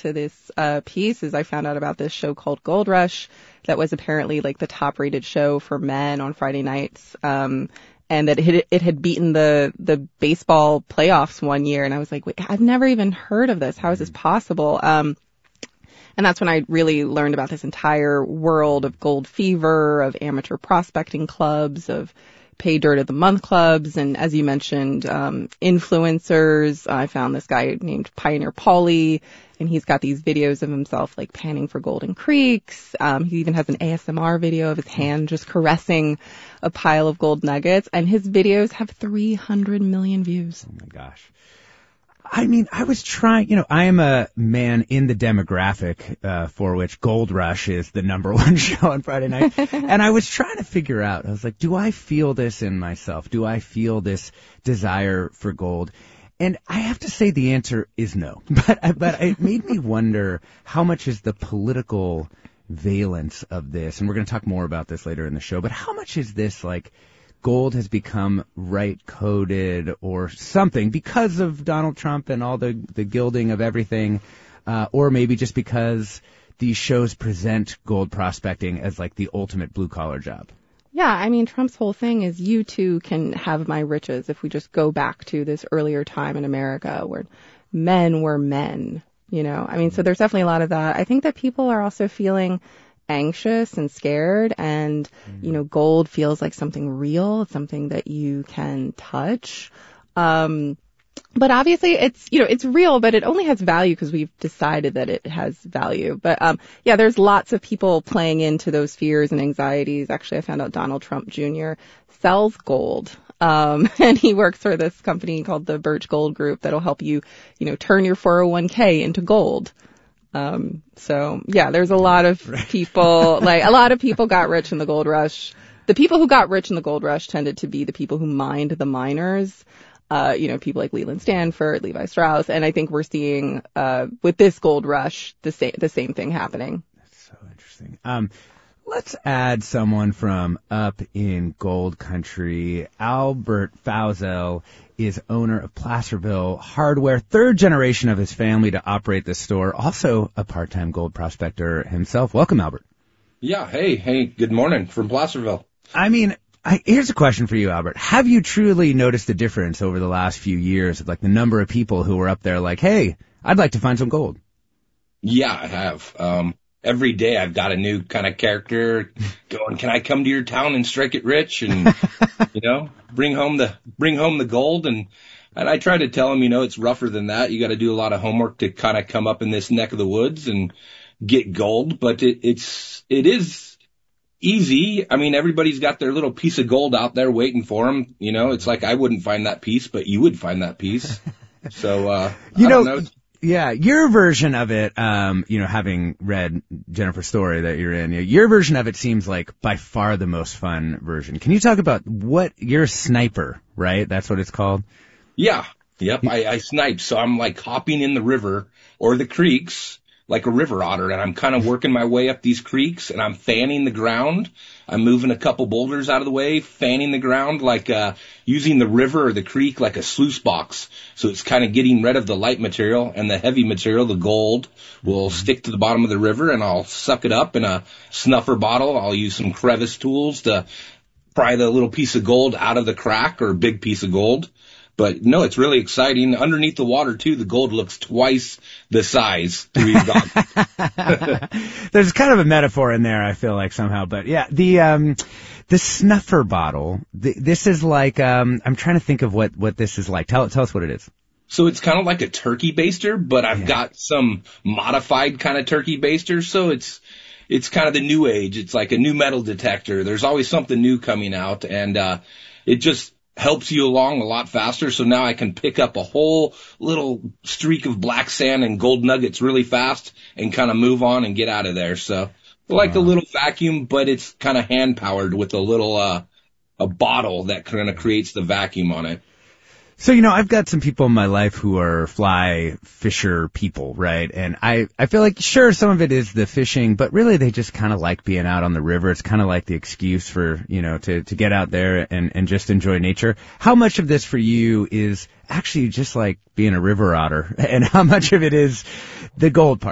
to this piece is I found out about this show called Gold Rush that was apparently like the top rated show for men on Friday nights. And that it had beaten the baseball playoffs one year. And I was like, wait, I've never even heard of this. How is this possible? And that's when I really learned about this entire world of gold fever, of amateur prospecting clubs, of pay dirt of the month clubs. And as you mentioned, influencers. I found this guy named Pioneer Pauly, and he's got these videos of himself like panning for golden creeks. He even has an ASMR video of his hand just caressing a pile of gold nuggets, and his videos have 300 million views. Oh my gosh. I mean, I was trying, I am a man in the demographic for which Gold Rush is the number one show on Friday night. And I was trying to figure out, I was like, do I feel this in myself? Do I feel this desire for gold? And I have to say the answer is no. But it made me wonder how much is the political valence of this? And we're going to talk more about this later in the show. But how much is this like gold has become right-coded or something because of Donald Trump and all the gilding of everything, or maybe just because these shows present gold prospecting as like the ultimate blue-collar job? Yeah, I mean, Trump's whole thing is you too can have my riches if we just go back to this earlier time in America where men were men, I mean, so there's definitely a lot of that. I think that people are also feeling anxious and scared, and gold feels like something real. It's something that you can touch, but obviously it's real, but it only has value because we've decided that it has value. But there's lots of people playing into those fears and anxieties. Actually, I found out Donald Trump Jr. sells gold, and he works for this company called the Birch Gold Group that'll help you turn your 401k into gold. There's a lot of people, a lot of people got rich in the gold rush. The people who got rich in the gold rush tended to be the people who mined the miners, people like Leland Stanford, Levi Strauss. And I think we're seeing, with this gold rush, the same thing happening. That's so interesting. Let's add someone from up in gold country. Albert Fauzel is owner of Placerville Hardware, third generation of his family to operate the store, also a part-time gold prospector himself. Welcome, Albert. Yeah, hey, good morning from Placerville. I mean, here's a question for you, Albert. Have you truly noticed a difference over the last few years of like the number of people who were up there like, hey, I'd like to find some gold? Yeah, I have. Every day I've got a new kind of character going, can I come to your town and strike it rich and, bring home the gold? And I try to tell them, it's rougher than that. You got to do a lot of homework to kind of come up in this neck of the woods and get gold, but it is easy. I mean, everybody's got their little piece of gold out there waiting for them. It's like I wouldn't find that piece, but you would find that piece. So, I don't know. Yeah, your version of it, having read Jennifer's story that you're in, your version of it seems like by far the most fun version. Can you talk about you're a sniper, right? That's what it's called? Yeah. Yep. I snipe. So I'm like hopping in the river or the creeks like a river otter, and I'm kind of working my way up these creeks, and I'm fanning the ground. I'm moving a couple boulders out of the way, fanning the ground, like using the river or the creek like a sluice box. So it's kind of getting rid of the light material, and the heavy material, the gold, will stick to the bottom of the river, and I'll suck it up in a snuffer bottle. I'll use some crevice tools to pry the little piece of gold out of the crack, or big piece of gold. But no, it's really exciting. Underneath the water too, the gold looks twice the size through your goggles. There's kind of a metaphor in there, I feel like somehow. But yeah, the snuffer bottle. This is like I'm trying to think of what this is like. Tell us what it is. So it's kind of like a turkey baster, but I've got some modified kind of turkey baster. So it's kind of the new age. It's like a new metal detector. There's always something new coming out, and it just helps you along a lot faster. So now I can pick up a whole little streak of black sand and gold nuggets really fast and kind of move on and get out of there. So like a little vacuum, but it's kind of hand powered with a little, a bottle that kind of creates the vacuum on it. So, I've got some people in my life who are fly fisher people, right? And I feel like, sure, some of it is the fishing, but really they just kind of like being out on the river. It's kind of like the excuse for, to get out there and just enjoy nature. How much of this for you is actually just like being a river otter, and how much of it is the gold part?